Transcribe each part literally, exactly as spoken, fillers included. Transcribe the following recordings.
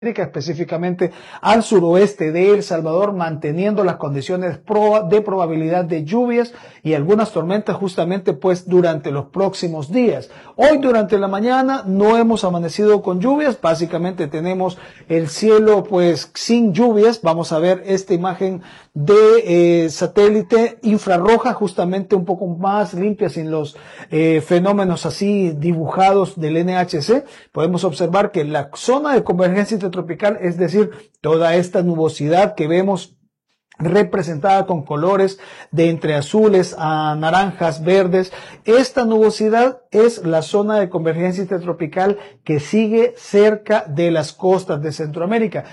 específicamente al suroeste de El Salvador, manteniendo las condiciones de probabilidad de lluvias y algunas tormentas justamente pues durante los próximos días. Hoy durante la mañana no hemos amanecido con lluvias, básicamente tenemos el cielo pues sin lluvias. Vamos a ver esta imagen de eh, satélite infrarroja, justamente un poco más limpia, sin los eh, fenómenos así dibujados del N H C. Podemos observar que la zona de convergencia intertropical, es decir, toda esta nubosidad que vemos representada con colores de entre azules a naranjas, verdes. Esta nubosidad es la zona de convergencia intertropical que sigue cerca de las costas de Centroamérica.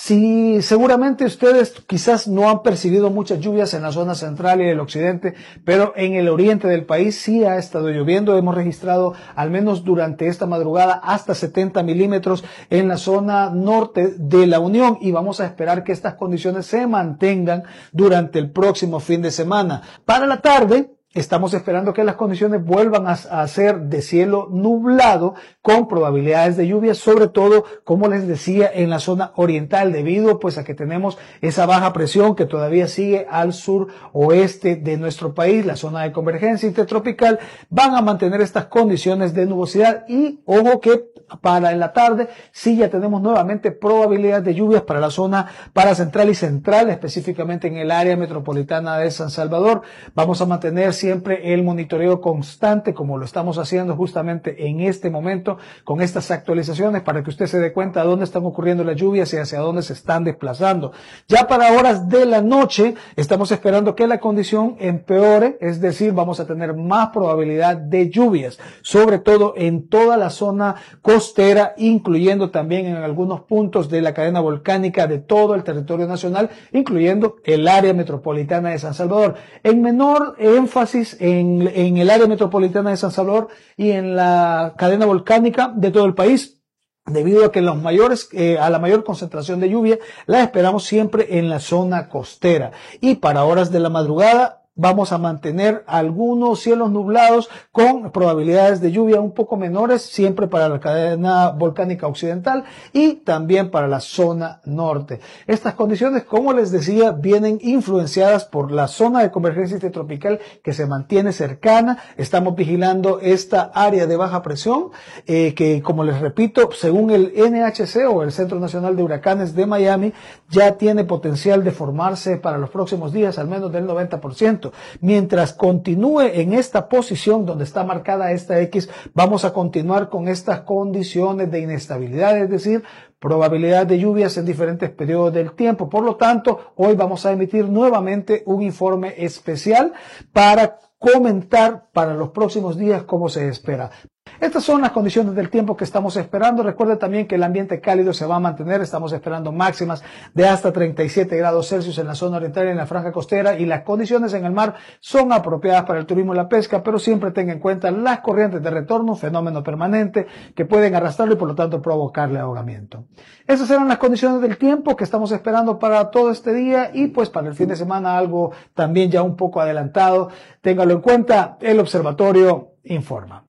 Si seguramente ustedes quizás no han percibido muchas lluvias en la zona central y del occidente, pero en el oriente del país sí ha estado lloviendo. Hemos registrado al menos durante esta madrugada hasta setenta milímetros en la zona norte de la Unión, y vamos a esperar que estas condiciones se mantengan durante el próximo fin de semana. Para la tarde estamos esperando que las condiciones vuelvan a, a ser de cielo nublado con probabilidades de lluvia, sobre todo, como les decía, en la zona oriental, debido pues a que tenemos esa baja presión que todavía sigue al sur oeste de nuestro país. La zona de convergencia intertropical van a mantener estas condiciones de nubosidad, y ojo que para en la tarde sí ya tenemos nuevamente probabilidad de lluvias para la zona para central y central, específicamente en el área metropolitana de San Salvador. Vamos a mantener siempre el monitoreo constante, como lo estamos haciendo justamente en este momento con estas actualizaciones, para que usted se dé cuenta de dónde están ocurriendo las lluvias y hacia dónde se están desplazando. Ya para horas de la noche estamos esperando que la condición empeore, es decir, vamos a tener más probabilidad de lluvias, sobre todo en toda la zona costera, incluyendo también en algunos puntos de la cadena volcánica de todo el territorio nacional, incluyendo el área metropolitana de San Salvador. En menor énfasis en, en el área metropolitana de San Salvador y en la cadena volcánica de todo el país, debido a que los mayores, eh, a la mayor concentración de lluvia la esperamos siempre en la zona costera. Y para horas de la madrugada vamos a mantener algunos cielos nublados con probabilidades de lluvia un poco menores, siempre para la cadena volcánica occidental y también para la zona norte. Estas condiciones, como les decía, vienen influenciadas por la zona de convergencia intertropical que se mantiene cercana. Estamos vigilando esta área de baja presión eh, que, como les repito, según el N H C o el Centro Nacional de Huracanes de Miami, ya tiene potencial de formarse para los próximos días al menos del noventa por ciento. Mientras continúe en esta posición donde está marcada esta X, vamos a continuar con estas condiciones de inestabilidad, es decir, probabilidad de lluvias en diferentes periodos del tiempo. Por lo tanto, hoy vamos a emitir nuevamente un informe especial para comentar para los próximos días cómo se espera. Estas son las condiciones del tiempo que estamos esperando. Recuerde también que el ambiente cálido se va a mantener. Estamos esperando máximas de hasta treinta y siete grados Celsius en la zona oriental y en la franja costera, y las condiciones en el mar son apropiadas para el turismo y la pesca, pero siempre tenga en cuenta las corrientes de retorno, fenómeno permanente que pueden arrastrarlo y por lo tanto provocarle ahogamiento. Esas eran las condiciones del tiempo que estamos esperando para todo este día, y pues para el fin de semana algo también ya un poco adelantado. Téngalo en cuenta, el Observatorio informa.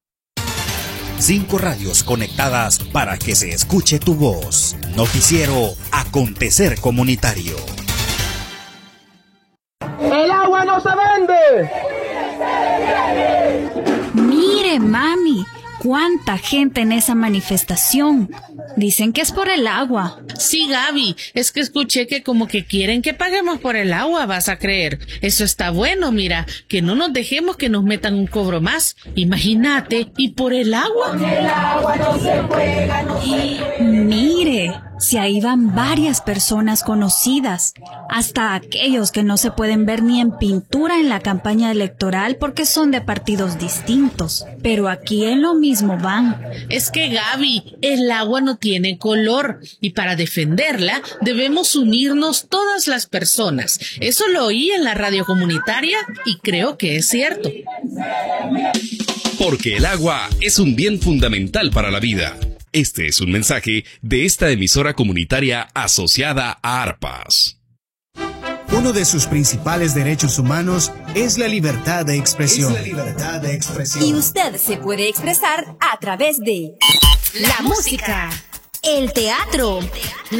Cinco radios conectadas para que se escuche tu voz. Noticiero Acontecer Comunitario. ¡El agua no se vende! Mire, mami, cuánta gente en esa manifestación. Dicen que es por el agua. Sí, Gaby, es que escuché que como que quieren que paguemos por el agua, vas a creer. Eso está bueno, mira, que no nos dejemos que nos metan un cobro más. Imagínate, ¿y por el agua? Con el agua no se juega, no se juega. Mire, si ahí van varias personas conocidas, hasta aquellos que no se pueden ver ni en pintura en la campaña electoral porque son de partidos distintos. Pero aquí en lo mismo van. Es que, Gaby, el agua no tiene color, y para defenderla debemos unirnos todas las personas. Eso lo oí en la radio comunitaria y creo que es cierto. Porque el agua es un bien fundamental para la vida. Este es un mensaje de esta emisora comunitaria asociada a ARPAS. Uno de sus principales derechos humanos es la libertad de expresión. Es la libertad de expresión. Y usted se puede expresar a través de la música. El teatro.